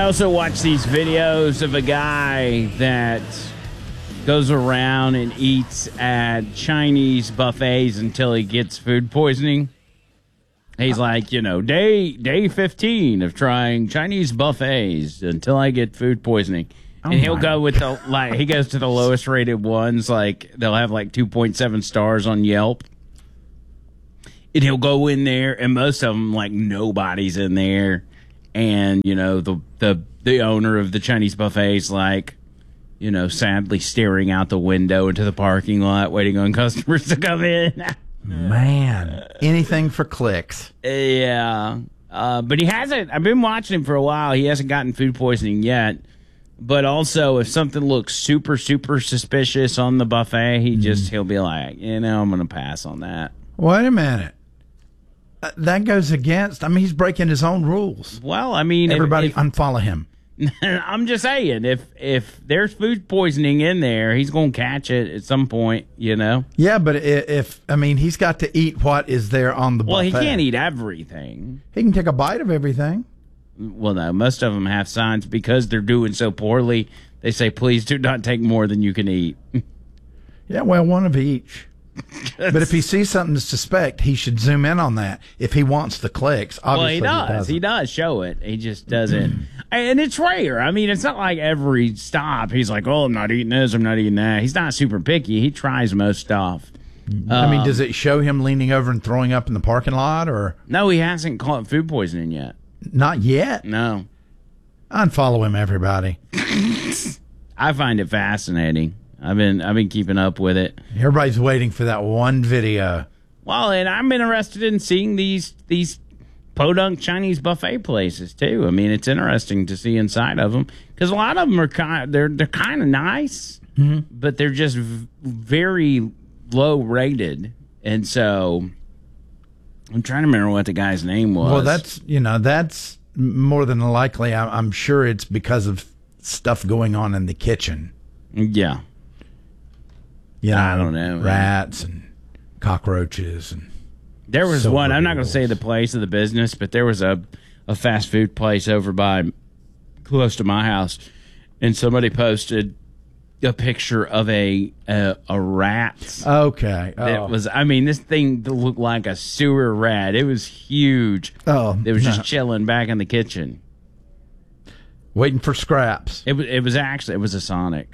also watch these videos of a guy that goes around and eats at Chinese buffets until he gets food poisoning. He's like, day 15 of trying Chinese buffets until I get food poisoning. And he'll go with he goes to the lowest rated ones, like they'll have like 2.7 stars on Yelp. And he'll go in there, and most of them, like, nobody's in there. And, the owner of the Chinese buffet's like, sadly staring out the window into the parking lot, waiting on customers to come in. Man, anything for clicks. Yeah. But he hasn't, I've been watching him for a while. He hasn't gotten food poisoning yet. But also, if something looks super, super suspicious on the buffet, he'll be like, I'm going to pass on that. Wait a minute. That goes against, he's breaking his own rules. Well, everybody unfollow him. I'm just saying, if there's food poisoning in there, he's going to catch it at some point, Yeah, but he's got to eat what is there on the buffet. Well, he can't eat everything. He can take a bite of everything. Well, no, most of them have signs because they're doing so poorly. They say, please do not take more than you can eat. Yeah, well, one of each. But if he sees something to suspect, he should zoom in on that if he wants the clicks. Obviously, well, he does show it. He just doesn't. And it's rare. It's not like every stop he's like, I'm not eating this, I'm not eating that. He's not super picky. He tries most stuff. Does it show him leaning over and throwing up in the parking lot? Or no, he hasn't caught food poisoning yet. Not yet? No. Unfollow him, everybody. I find it fascinating. I've been keeping up with it. Everybody's waiting for that one video. Well, and I'm interested in seeing these podunk Chinese buffet places too. It's interesting to see inside of them because a lot of them are they're kind of nice, but they're just very low rated. And so I'm trying to remember what the guy's name was. Well, that's more than likely. I'm sure it's because of stuff going on in the kitchen. Yeah. I don't know. Rats and cockroaches. And there was one, I'm not going to say the place of the business, but there was a fast food place over by close to my house, and somebody posted a picture of a rat. Okay. That was, this thing looked like a sewer rat. It was huge. Oh. It was just chilling back in the kitchen. Waiting for scraps. It was a Sonic.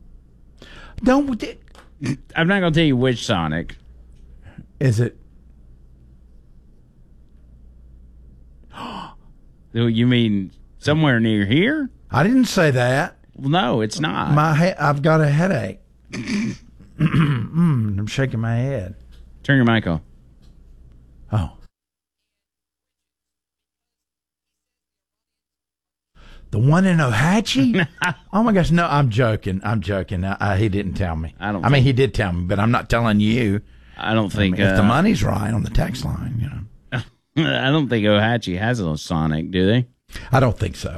I'm not going to tell you which Sonic. Is it? You mean somewhere near here? I didn't say that. Well, no, it's not. I've got a headache. I'm shaking my head. Turn your mic off. Oh. The one in Ohatchee? Oh my gosh! No, I'm joking. He didn't tell me. He did tell me, but I'm not telling you. I don't think if the money's right on the text line, I don't think Ohatchee has a Sonic, do they? I don't think so.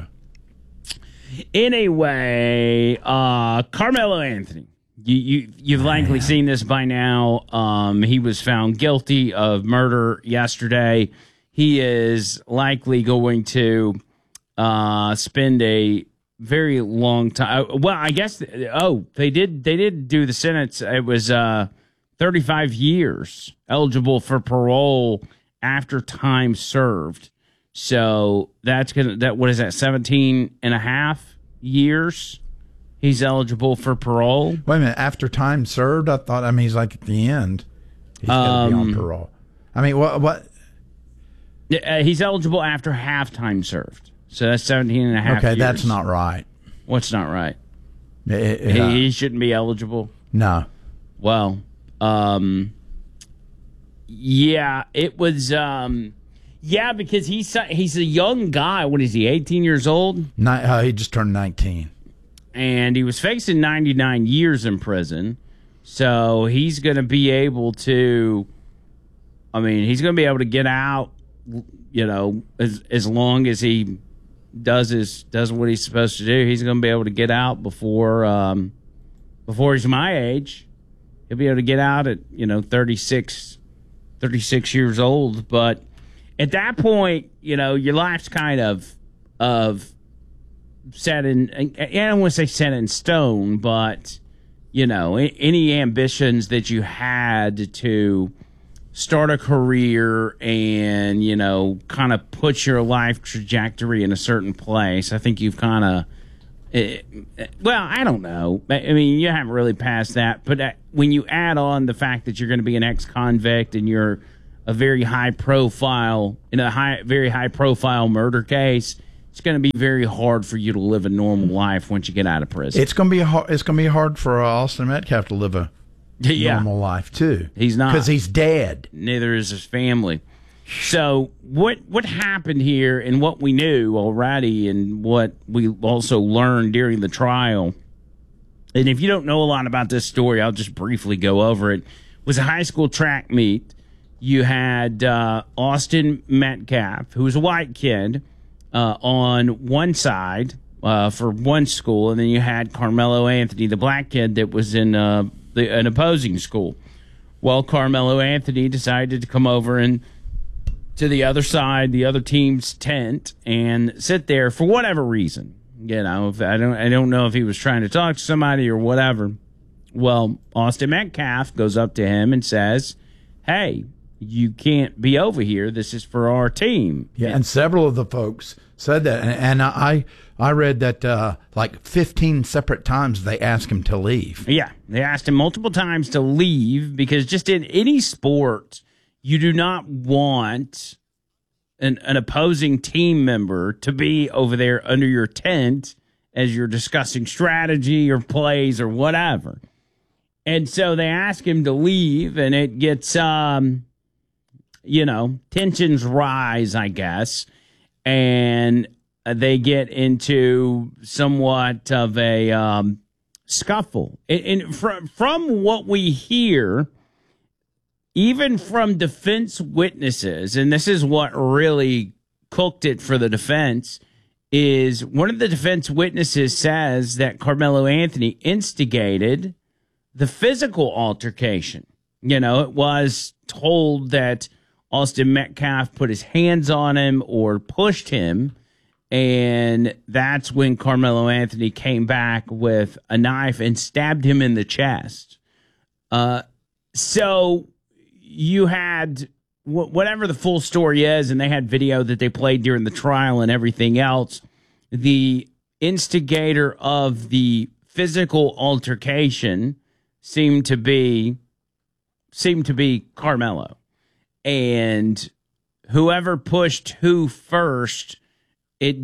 Anyway, Carmelo Anthony. You've likely seen this by now. He was found guilty of murder yesterday. He is likely going to spend a very long time. Well, I guess. They did do the sentence. It was 35 years eligible for parole after time served. So what is that? 17 and a half years. He's eligible for parole. Wait a minute. After time served, I thought. He's like at the end. He's got to be on parole. What? He's eligible after half time served. So that's 17 and a half years. Okay, that's not right. What's not right? He shouldn't be eligible? No. Well, yeah, it was, because he's a young guy. What is he, 18 years old? He just turned 19. And he was facing 99 years in prison. So he's going to be able to, he's going to be able to get out, as long as he does what he's supposed to do. He's going to be able to get out before he's my age. He'll be able to get out at 36 years old. But at that point, your life's kind of set in, I don't want to say set in stone, but, you know, any ambitions that you had to start a career and, you know, kind of put your life trajectory in a certain place, I think you've kind of, well, I don't know. I mean, you haven't really passed that, but when you add on the fact that you're going to be an ex-convict and you're a very high profile, in a very high profile murder case, it's going to be very hard for you to live a normal life once you get out of prison. It's going to be hard for Austin Metcalf to live a normal life too. He's not, because he's dead. Neither is his family. So what happened here, and what we knew already, and what we also learned during the trial, and if you don't know a lot about this story, I'll just briefly go over it, was a high school track meet. You had Austin Metcalf, who was a white kid, on one side for one school, and then you had Carmelo Anthony, the black kid that was in an opposing school. Well, Carmelo Anthony decided to come over and to the other side, the other team's tent, and sit there for whatever reason. You know, I don't know if he was trying to talk to somebody or whatever. Well, Austin Metcalf goes up to him and says, "Hey, you can't be over here. This is for our team." Yeah, and several of the folks said that, and I read that like 15 separate times they asked him to leave. Yeah, they asked him multiple times to leave, because just in any sport, you do not want an opposing team member to be over there under your tent as you're discussing strategy or plays or whatever. And so they ask him to leave, and it gets, tensions rise, I guess, and they get into somewhat of a scuffle. And from what we hear, even from defense witnesses, and this is what really cooked it for the defense, is one of the defense witnesses says that Carmelo Anthony instigated the physical altercation. You know, it was told that Austin Metcalf put his hands on him or pushed him, and that's when Carmelo Anthony came back with a knife and stabbed him in the chest. So you had whatever the full story is, and they had video that they played during the trial and everything else. The instigator of the physical altercation seemed to be Carmelo, and whoever pushed who first, it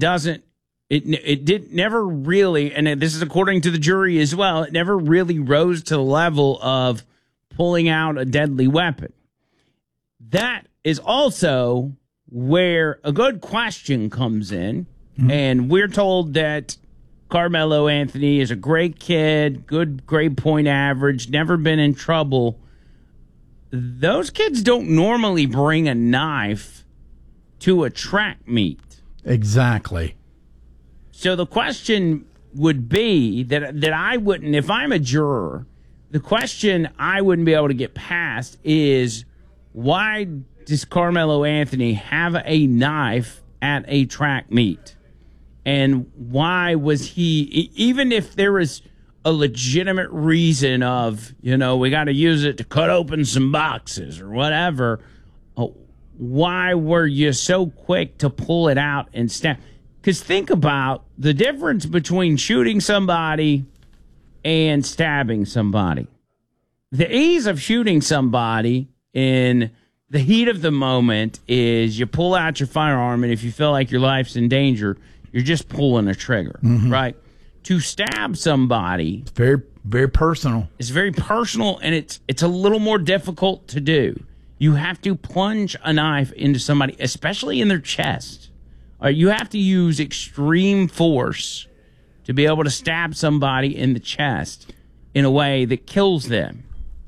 never really, and this is according to the jury as well, it never really rose to the level of pulling out a deadly weapon. That is also where a good question comes in, and we're told that Carmelo Anthony is a great kid, good grade point average, never been in trouble. Those kids don't normally bring a knife to a track meet. Exactly. So the question would be that I wouldn't, if I'm a juror, the question I wouldn't be able to get past is, why does Carmelo Anthony have a knife at a track meet? And why was he, even if there was a legitimate reason of, we got to use it to cut open some boxes or whatever, why were you so quick to pull it out and stab? Because think about the difference between shooting somebody and stabbing somebody. The ease of shooting somebody in the heat of the moment is you pull out your firearm, and if you feel like your life's in danger, you're just pulling a trigger, right? To stab somebody, it's very, very personal. It's very personal, and it's a little more difficult to do. You have to plunge a knife into somebody, especially in their chest. You have to use extreme force to be able to stab somebody in the chest in a way that kills them.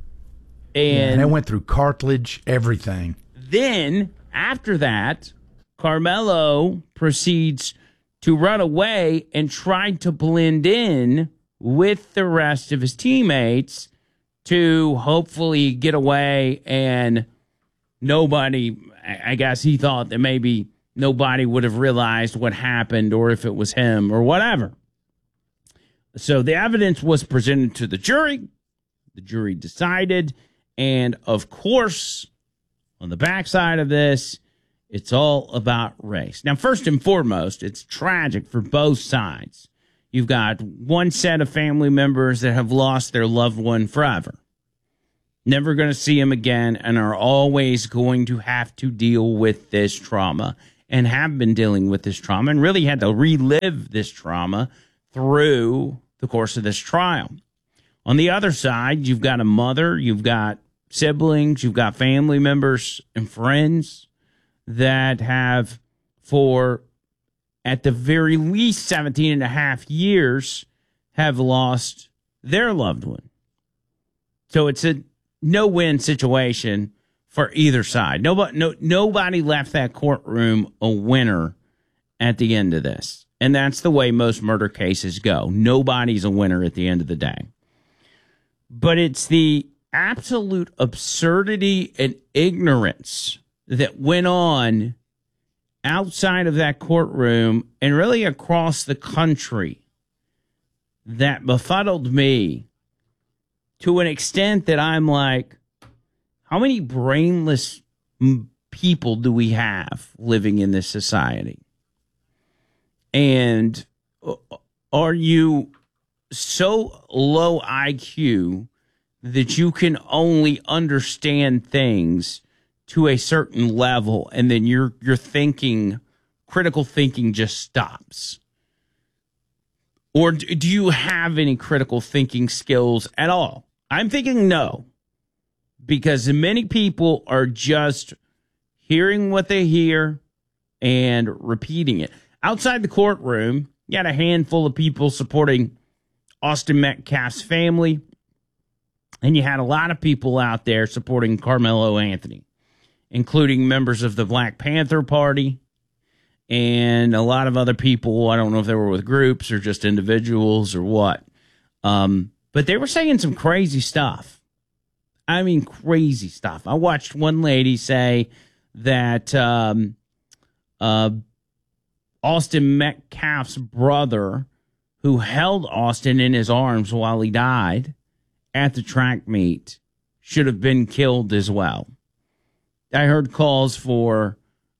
And it went through cartilage, everything. Then, after that, Carmelo proceeds to run away and try to blend in with the rest of his teammates to hopefully get away, and nobody, I guess he thought that maybe nobody would have realized what happened or if it was him or whatever. So the evidence was presented to the jury. The jury decided. And, of course, on the backside of this, it's all about race. Now, first and foremost, it's tragic for both sides. You've got one set of family members that have lost their loved one forever. Never going to see him again and are always going to have to deal with this trauma and have been dealing with this trauma and really had to relive this trauma through the course of this trial. On the other side, you've got a mother, you've got siblings, you've got family members and friends that have, for at the very least 17 and a half years, have lost their loved one. So it's a no-win situation for either side. Nobody left that courtroom a winner at the end of this. And that's the way most murder cases go. Nobody's a winner at the end of the day. But it's the absolute absurdity and ignorance that went on outside of that courtroom and really across the country that befuddled me to an extent that I'm like, how many brainless people do we have living in this society? And are you so low IQ that you can only understand things to a certain level and then your thinking, critical thinking just stops? Or do you have any critical thinking skills at all? I'm thinking no, because many people are just hearing what they hear and repeating it. Outside the courtroom, you had a handful of people supporting Austin Metcalf's family, and you had a lot of people out there supporting Carmelo Anthony, including members of the Black Panther Party and a lot of other people. I don't know if they were with groups or just individuals or what. But they were saying some crazy stuff. I mean, crazy stuff. I watched one lady say that Austin Metcalf's brother, who held Austin in his arms while he died at the track meet, should have been killed as well. I heard calls for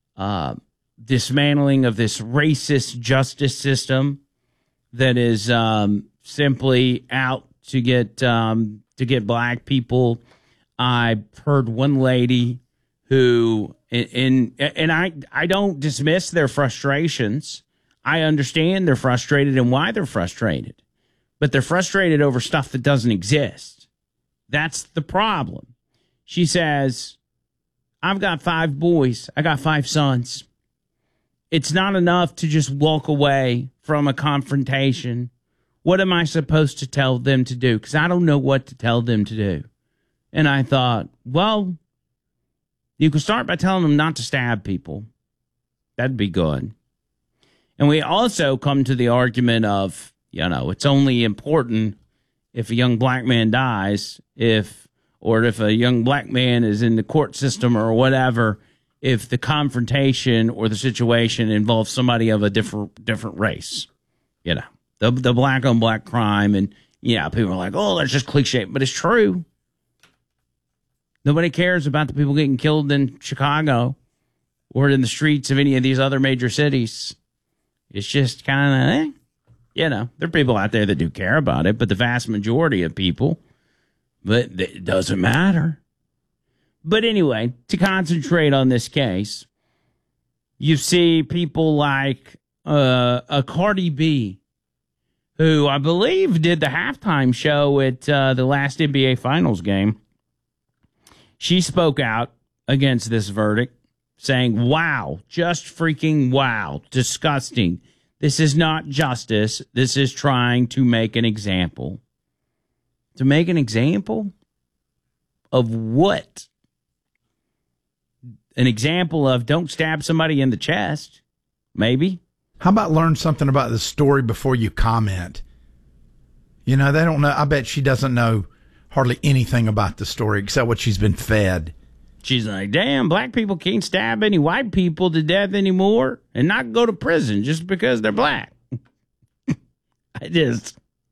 dismantling of this racist justice system that is simply out to get black people. I heard one lady who, and I don't dismiss their frustrations. I understand they're frustrated and why they're frustrated, but they're frustrated over stuff that doesn't exist. That's the problem. She says, I've got 5 boys. I got 5 sons. It's not enough to just walk away from a confrontation. What am I supposed to tell them to do? Because I don't know what to tell them to do. And I thought, well, you could start by telling them not to stab people. That'd be good. And we also come to the argument of, it's only important if a young black man dies, if a young black man is in the court system or whatever, if the confrontation or the situation involves somebody of a different race. The black on black crime. And people are like, oh, that's just cliche, but it's true. Nobody cares about the people getting killed in Chicago or in the streets of any of these other major cities. It's just kind of, there are people out there that do care about it, but the vast majority of people, but it doesn't matter. But anyway, to concentrate on this case, you see people like a Cardi B, who I believe did the halftime show at the last NBA Finals game. She spoke out against this verdict, saying, wow, just freaking wow, disgusting. This is not justice. This is trying to make an example. To make an example of what? An example of don't stab somebody in the chest, maybe. How about learn something about the story before you comment? They don't know. I bet she doesn't know hardly anything about the story except what she's been fed. She's like, damn, black people can't stab any white people to death anymore and not go to prison just because they're black. I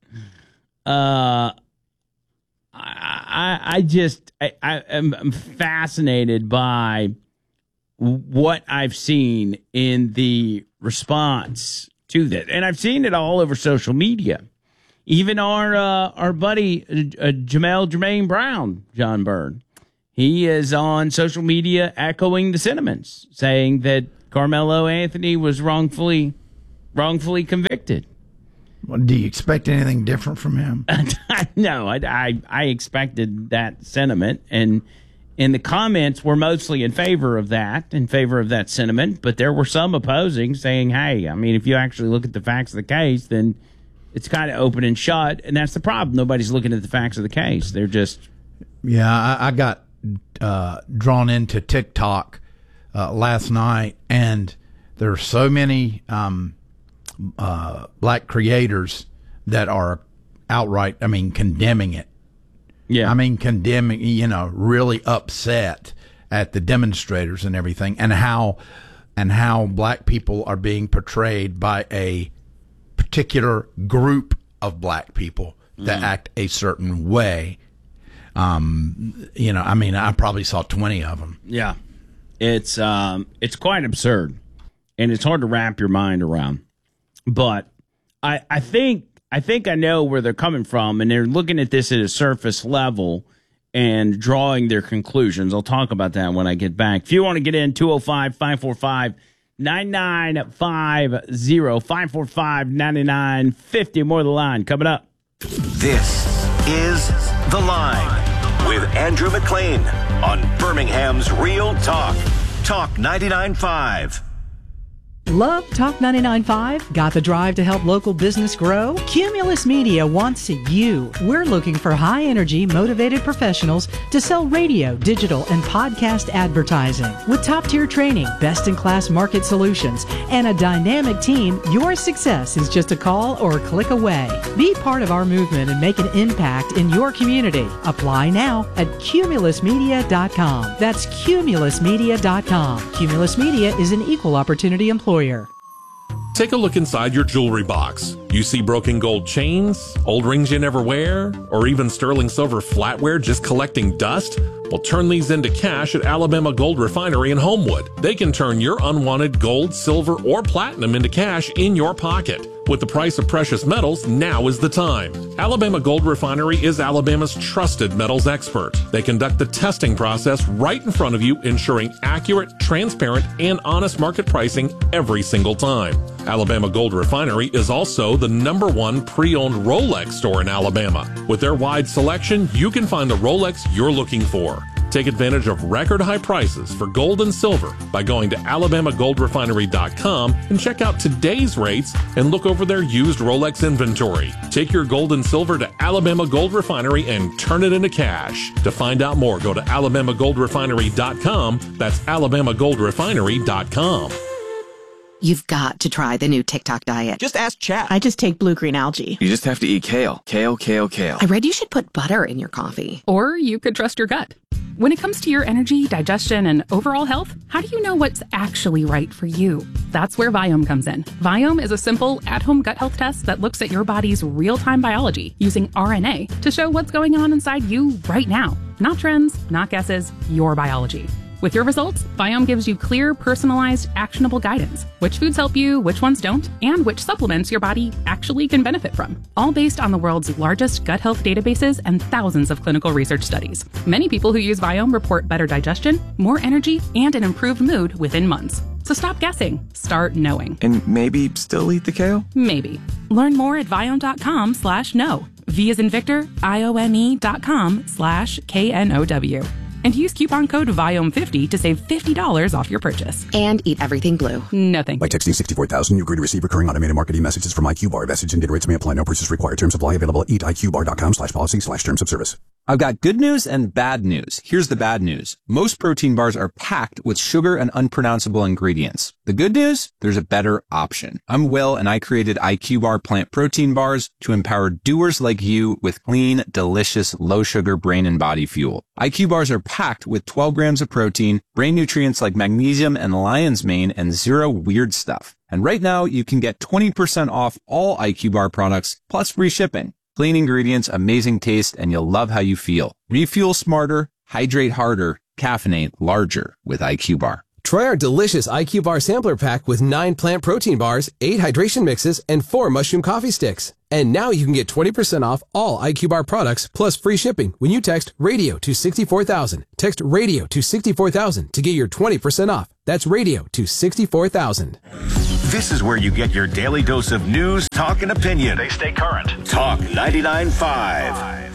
am fascinated by what I've seen in the response to that. And I've seen it all over social media. Even our buddy Jermaine Brown, John Byrne, he is on social media echoing the sentiments, saying that Carmelo Anthony was wrongfully convicted. Well, do you expect anything different from him? No, I expected that sentiment, and the comments were mostly in favor of that sentiment, but there were some opposing, saying, hey, I mean, if you actually look at the facts of the case, then it's kind of open and shut, and that's the problem. Nobody's looking at the facts of the case. They're just... Yeah, I got drawn into TikTok last night, and there are so many black creators that are outright, condemning it. Yeah. Condemning, really upset at the demonstrators and everything, and how black people are being portrayed by a particular group of black people that act a certain way. I probably saw 20 of them. Yeah. It's quite absurd, and it's hard to wrap your mind around. But I think I know where they're coming from, and they're looking at this at a surface level and drawing their conclusions. I'll talk about that when I get back. If you want to get in, 205-545-9950, 545-9950. More of the line coming up. This is The Line with Andrew McLean on Birmingham's Real Talk. Talk 99.5. Love Talk 99.5? Got the drive to help local business grow? Cumulus Media wants you. We're looking for high-energy, motivated professionals to sell radio, digital, and podcast advertising. With top-tier training, best-in-class market solutions, and a dynamic team, your success is just a call or a click away. Be part of our movement and make an impact in your community. Apply now at cumulusmedia.com. That's cumulusmedia.com. Cumulus Media is an equal opportunity employer. Take a look inside your jewelry box. You see broken gold chains, old rings you never wear, or even sterling silver flatware just collecting dust? Well, turn these into cash at Alabama Gold Refinery in Homewood. They can turn your unwanted gold, silver, or platinum into cash in your pocket. With the price of precious metals, now is the time. Alabama Gold Refinery is Alabama's trusted metals expert. They conduct the testing process right in front of you, ensuring accurate, transparent, and honest market pricing every single time. Alabama Gold Refinery is also the #1 pre-owned Rolex store in Alabama. With their wide selection, you can find the Rolex you're looking for. Take advantage of record high prices for gold and silver by going to alabamagoldrefinery.com and check out today's rates and look over their used Rolex inventory. Take your gold and silver to Alabama Gold Refinery and turn it into cash. To find out more, go to alabamagoldrefinery.com. That's alabamagoldrefinery.com. You've got to try the new TikTok diet. Just ask Chat. I just take blue-green algae. You just have to eat kale. Kale, kale, kale. I read you should put butter in your coffee. Or you could trust your gut. When it comes to your energy, digestion, and overall health, how do you know what's actually right for you? That's where Viome comes in. Viome is a simple, at-home gut health test that looks at your body's real-time biology using RNA to show what's going on inside you right now. Not trends, not guesses, your biology. With your results, Viome gives you clear, personalized, actionable guidance. Which foods help you, which ones don't, and which supplements your body actually can benefit from. All based on the world's largest gut health databases and thousands of clinical research studies. Many people who use Viome report better digestion, more energy, and an improved mood within months. So stop guessing. Start knowing. And maybe still eat the kale? Maybe. Learn more at viome.com/know. V as in Victor, IOME.com/KNOW. And use coupon code VIOME50 to save $50 off your purchase. And eat everything blue. No thank you. By texting 64000, you agree to receive recurring automated marketing messages from IQ Bar. Message and data rates may apply. No purchase required. Terms apply. Available at eatiqbar.com/policy/terms of service. I've got good news and bad news. Here's the bad news. Most protein bars are packed with sugar and unpronounceable ingredients. The good news? There's a better option. I'm Will, and I created IQ Bar plant protein bars to empower doers like you with clean, delicious, low-sugar brain and body fuel. IQ bars are packed with 12 grams of protein, brain nutrients like magnesium and lion's mane, and zero weird stuff. And right now, you can get 20% off all IQ Bar products, plus free shipping. Clean ingredients, amazing taste, and you'll love how you feel. Refuel smarter, hydrate harder, caffeinate larger with IQ Bar. Try our delicious IQ Bar sampler pack with 9 plant protein bars, 8 hydration mixes, and 4 mushroom coffee sticks. And now you can get 20% off all IQ Bar products plus free shipping when you text RADIO to 64,000. Text RADIO to 64,000 to get your 20% off. That's RADIO to 64,000. This is where you get your daily dose of news, talk, and opinion. They stay current. Talk 99.5.